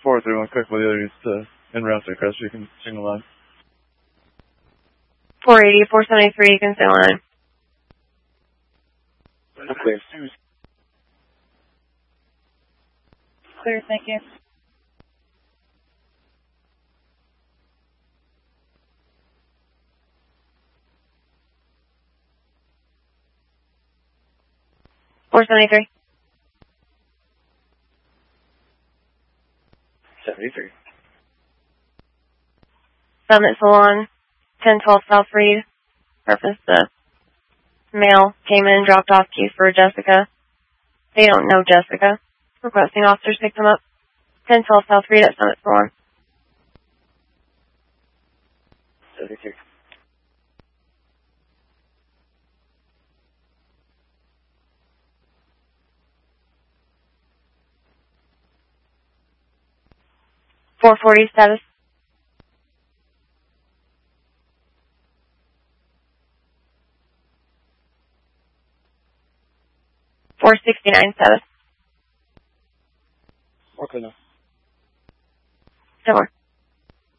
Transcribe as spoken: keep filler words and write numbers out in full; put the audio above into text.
four three one, quick with the other is to en route to Crest, you can signal line. four eighty, four seventy-three, you can signal line. Clear. Clear, thank you. four seventy-three. seventy-three. Summit Salon, ten twelve South Reed. Purpose, the male came in, dropped off keys for Jessica. They don't know Jessica. Requesting officers pick them up. ten twelve South Reed at Summit Salon. seventy-three. four forty status. four sixty-nine status. Okay, no. Don't worry.